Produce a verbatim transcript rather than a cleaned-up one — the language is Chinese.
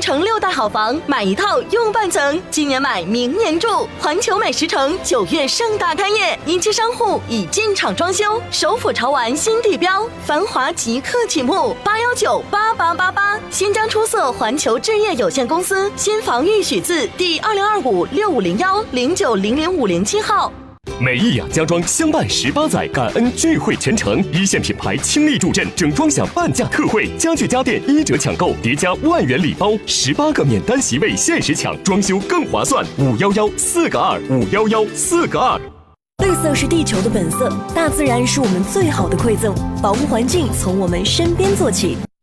城六大好房，买一套用半层，今年买明年住。环球美食城九月盛大开业，一期商户已进场装修，首府潮玩新地标，繁华即刻启幕，八幺九八八八八。新疆出色环球置业有限公司新房预许字第二零二五六五零幺零九零零五零七号。 美益雅家装相伴十八载，感恩聚会全程，一线品牌倾力助阵，整装享半价特惠，家具家电一折抢购，叠加万元礼包，十八个免单席位限时抢，装修更划算。五幺幺四个二，五幺幺四个二。 绿色是地球的本色，大自然是我们最好的馈赠，保护环境从我们身边做起。